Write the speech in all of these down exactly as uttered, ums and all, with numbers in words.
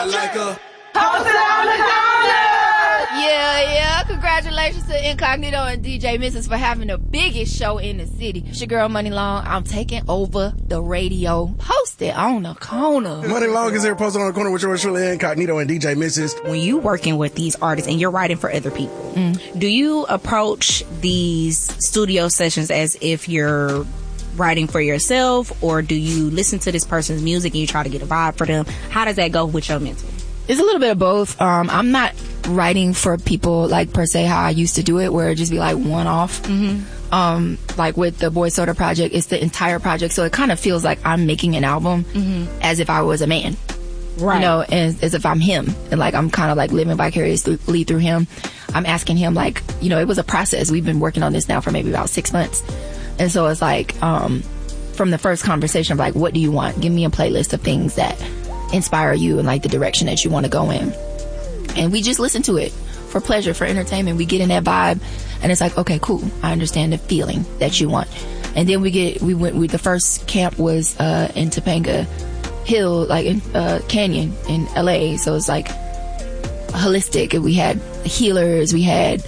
like a Posted on the corner. Yeah, yeah. Congratulations to Incognito and D J Missus for having the biggest show in the city. It's your girl, Money Long. I'm taking over the radio. Posted on the corner. Money Long is here, posted on the corner with yours truly, Incognito and D J Missus When you working with these artists and you're writing for other people, mm. do you approach these studio sessions as if you're writing for yourself, or do you listen to this person's music and you try to get a vibe for them? How does that go with your mental? It's a little bit of both. Um, I'm not writing for people like per se how I used to do it, where it just be like one off. Mm-hmm. Um, like with the Boy Soda project, it's the entire project, so it kind of feels like I'm making an album mm-hmm. as if I was a man, right? You know, and as if I'm him, and like I'm kind of like living vicariously through him. I'm asking him, like, you know, it was a process. We've been working on this now for maybe about six months, and so it's like um, from the first conversation of like, what do you want? Give me a playlist of things that inspire you and like the direction that you want to go in, and we just listen to it for pleasure, for entertainment. We get in that vibe, and it's like, okay, cool, I understand the feeling that you want. And then we get we went we the first camp was uh in Topanga Hill, like in uh Canyon in L A, so it's like holistic, and we had healers, we had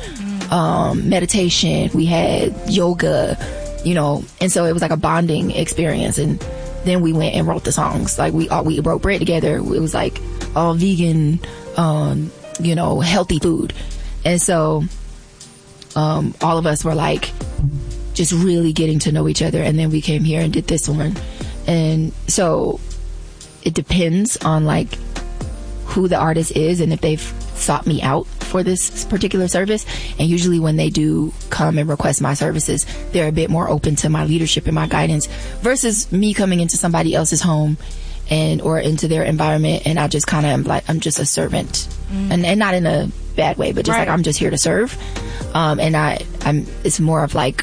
um meditation, we had yoga, you know, and so it was like a bonding experience. And then we went and wrote the songs. Like we all, we wrote Bread together. It was like all vegan, um, you know, healthy food. And so, um, all of us were like just really getting to know each other. And then we came here and did this one. And so it depends on like who the artist is and if they've sought me out for this particular service. And usually when they do come and request my services, they're a bit more open to my leadership and my guidance versus me coming into somebody else's home and or into their environment, and I just kind of am like, I'm just a servant. Mm. and, and not in a bad way, but just right. like I'm just here to serve. Um, and I, I'm, it's more of like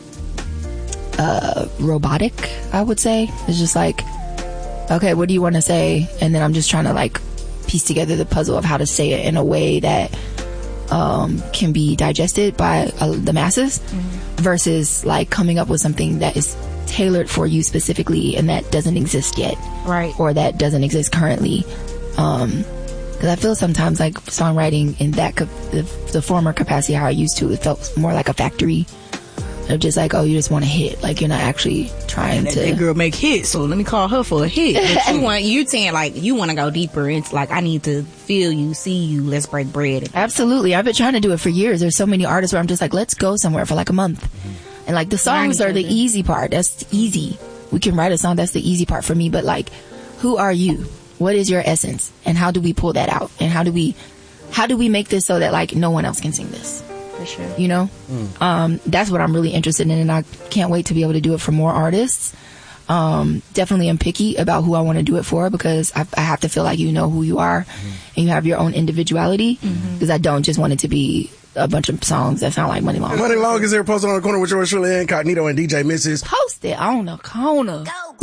uh, robotic, I would say. It's just like, okay, what do you want to say? And then I'm just trying to like piece together the puzzle of how to say it in a way that um, can be digested by uh, the masses, mm-hmm. versus like coming up with something that is tailored for you specifically and that doesn't exist yet, right? Or that doesn't exist currently. Um, because I feel sometimes like songwriting in that co- the, the former capacity how I used to, it felt more like a factory. Of just like, oh, you just want to hit. Like, you're not actually trying that, to. That girl make hits, so let me call her for a hit. But you want, you saying like, you want to go deeper. It's like, I need to feel you, see you, let's break bread. Absolutely. I've been trying to do it for years. There's so many artists where I'm just like, let's go somewhere for like a month. And like, the songs are the easy part. That's easy. We can write a song. That's the easy part for me. But like, who are you? What is your essence? And how do we pull that out? And how do we, how do we make this so that like no one else can sing this? For sure. You know, mm. um, that's what I'm really interested in, and I can't wait to be able to do it for more artists. Um, definitely am picky about who I want to do it for, because I, I have to feel like you know who you are, mm-hmm. and you have your own individuality, because mm-hmm. I don't just want it to be a bunch of songs that sound like Money Long. Money Long is here, posted on the corner with yours truly, Incognito and D J Missus Posted on the corner. Go.